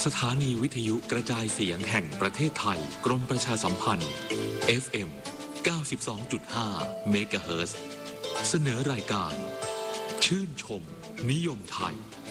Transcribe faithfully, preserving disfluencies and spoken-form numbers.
สถานีวิทยุกระจายเสียงแห่งประเทศไทยกรมประชาสัมพันธ์ เอฟ เอ็ม เก้าสิบสองจุดห้า เมกะเฮิรตซ์เสนอรายการชื่นชมนิยมไทย